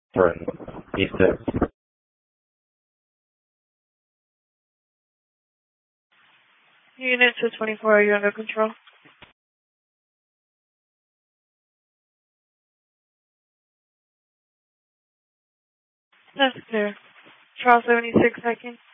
Right. E6. Unit 224, are you under control? That's clear. Trial 76 seconds.